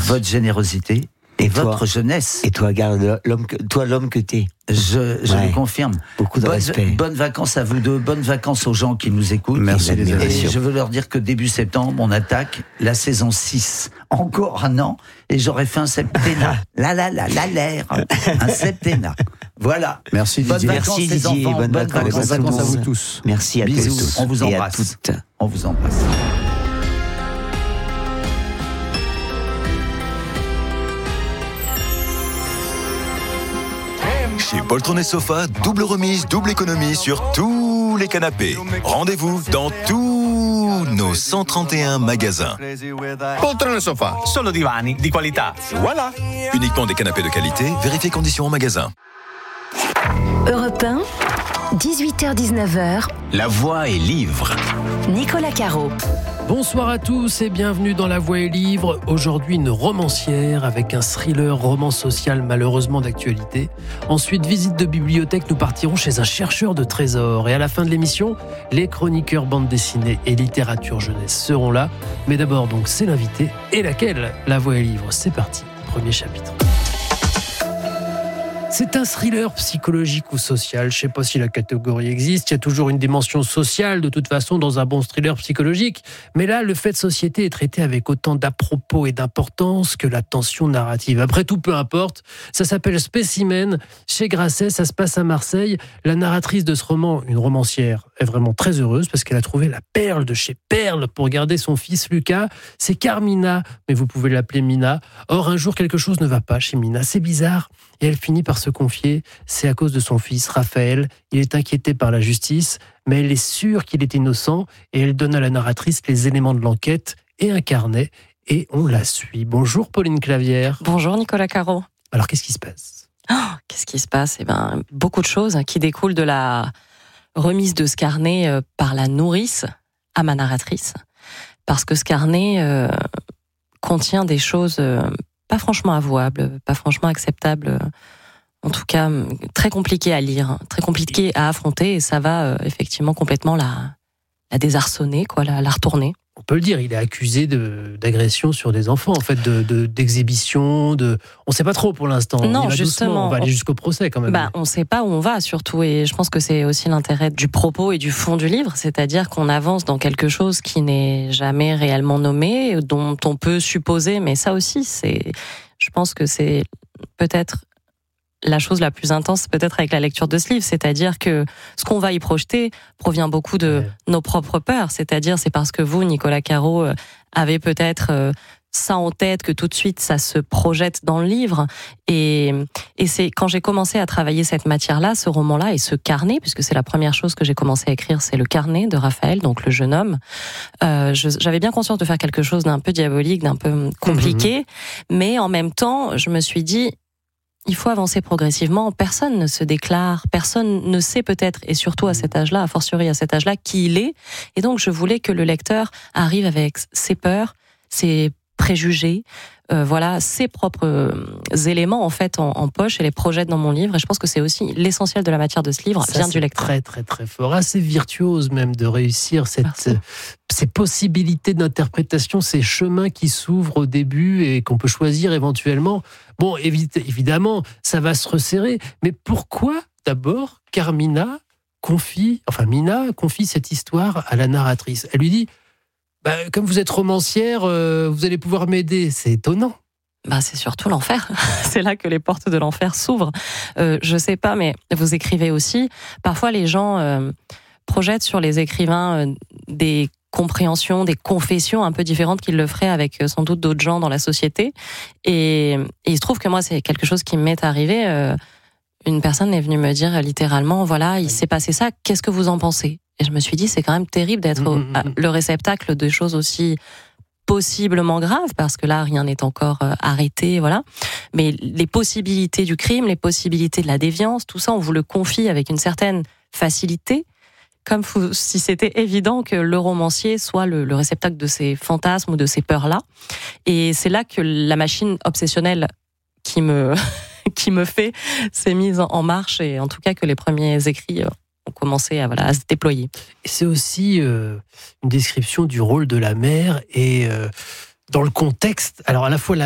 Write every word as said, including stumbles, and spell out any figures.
votre générosité et, et votre toi, jeunesse. Et toi, garde l'homme que, toi, l'homme que t'es. Je, je ouais. le confirme. Beaucoup de bonne, respect. Bonnes vacances à vous deux, bonnes vacances aux gens qui nous écoutent. Merci. Et, et je veux leur dire que début septembre, on attaque la saison six. Encore un an, et j'aurais fait un septennat. là, là, là, là, l'air. Un septennat. Voilà. Merci Didier. Bonnes vacances, Merci les Didier. enfants. Bonnes, bonnes vacances, vacances, vacances à, à vous vous tous. Merci à Bisous. tous. On vous embrasse. On vous embrasse. Chez Poltron et Sofa, double remise, double économie sur tous les canapés. Rendez-vous dans tous nos cent trente et un magasins. Poltron et Sofa, solo divani di qualità. Voilà. Uniquement des canapés de qualité, vérifiez conditions en magasin. Europe un, dix-huit heures dix-neuf heures. La voix est livre. Nicolas Caro. Bonsoir à tous et bienvenue dans La Voix est livre. Aujourd'hui, une romancière avec un thriller roman social malheureusement d'actualité. Ensuite, visite de bibliothèque, nous partirons chez un chercheur de trésors. Et à la fin de l'émission, les chroniqueurs bande dessinée et littérature jeunesse seront là. Mais d'abord, donc, c'est l'invité. Et laquelle ? La Voix est livre. C'est parti. Premier chapitre. C'est un thriller psychologique ou social. Je ne sais pas si la catégorie existe. Il y a toujours une dimension sociale, de toute façon, dans un bon thriller psychologique. Mais là, le fait de société est traité avec autant d'à-propos et d'importance que la tension narrative. Après tout, peu importe. Ça s'appelle Spécimen. Chez Grasset, ça se passe à Marseille. La narratrice de ce roman, une romancière, est vraiment très heureuse parce qu'elle a trouvé la perle de chez Perle pour garder son fils Lucas. C'est Carmina, mais vous pouvez l'appeler Mina. Or, un jour, quelque chose ne va pas chez Mina. C'est bizarre. Et elle finit par se confier, c'est à cause de son fils, Raphaël. Il est inquiété par la justice, mais elle est sûre qu'il est innocent et elle donne à la narratrice les éléments de l'enquête et un carnet, et on la suit. Bonjour Pauline Clavière. Bonjour Nicolas Caro. Alors qu'est-ce qui se passe ? Oh, qu'est-ce qui se passe ? Eh ben, beaucoup de choses qui découlent de la remise de ce carnet par la nourrice à ma narratrice, parce que ce carnet euh, contient des choses... Euh, pas franchement avouable, pas franchement acceptable, en tout cas très compliqué à lire, très compliqué à affronter, et ça va euh, effectivement complètement la, la désarçonner, quoi, la, la retourner. On peut le dire, il est accusé de, d'agression sur des enfants, en fait, de, de, d'exhibition, de... On ne sait pas trop pour l'instant. Non, on y va justement. Doucement. On va aller jusqu'au procès quand même. Bah, on ne sait pas où on va, surtout, et je pense que c'est aussi l'intérêt du propos et du fond du livre, c'est-à-dire qu'on avance dans quelque chose qui n'est jamais réellement nommé, dont on peut supposer, mais ça aussi, c'est... je pense que c'est peut-être la chose la plus intense, peut-être avec la lecture de ce livre, c'est-à-dire que ce qu'on va y projeter provient beaucoup de ouais. nos propres peurs, c'est-à-dire c'est parce que vous, Nicolas Caro, avez peut-être ça en tête que tout de suite ça se projette dans le livre, et, et c'est quand j'ai commencé à travailler cette matière-là, ce roman-là et ce carnet, puisque c'est la première chose que j'ai commencé à écrire, c'est le carnet de Raphaël, donc le jeune homme. Euh, je, j'avais bien conscience de faire quelque chose d'un peu diabolique, d'un peu compliqué, mmh. mais en même temps, je me suis dit, il faut avancer progressivement. Personne ne se déclare, personne ne sait peut-être, et surtout à cet âge-là, a fortiori à cet âge-là, qui il est. Et donc, je voulais que le lecteur arrive avec ses peurs, ses préjugés, euh, voilà, ses propres euh, éléments en fait en, en poche, et les projette dans mon livre. Et je pense que c'est aussi l'essentiel de la matière de ce livre, ça, vient du lecteur. Très très très fort, assez virtuose même de réussir cette, euh, ces possibilités d'interprétation, ces chemins qui s'ouvrent au début et qu'on peut choisir éventuellement. Bon, évidemment, ça va se resserrer, mais pourquoi d'abord Carmina confie, enfin Mina confie cette histoire à la narratrice ? Elle lui dit, bah, comme vous êtes romancière, euh, vous allez pouvoir m'aider. C'est étonnant. Bah, c'est surtout l'enfer. C'est là que les portes de l'enfer s'ouvrent. Euh, je sais pas, mais vous écrivez aussi. Parfois, les gens euh, projettent sur les écrivains euh, des compréhensions, des confessions un peu différentes qu'ils le feraient avec euh, sans doute d'autres gens dans la société. Et, et il se trouve que moi, c'est quelque chose qui m'est arrivé. Euh, une personne est venue me dire littéralement, voilà, il s'est passé ça, qu'est-ce que vous en pensez ? Et je me suis dit, c'est quand même terrible d'être mmh, mmh, mmh. le réceptacle de choses aussi possiblement graves, parce que là, rien n'est encore euh, arrêté, voilà. Mais les possibilités du crime, les possibilités de la déviance, tout ça, on vous le confie avec une certaine facilité, comme si c'était évident que le romancier soit le, le réceptacle de ces fantasmes ou de ces peurs-là. Et c'est là que la machine obsessionnelle qui me, qui me fait s'est mise en marche, et en tout cas que les premiers écrits euh, ont commencé à, voilà, à se déployer. Et c'est aussi euh, une description du rôle de la mère et euh, dans le contexte, alors à la fois la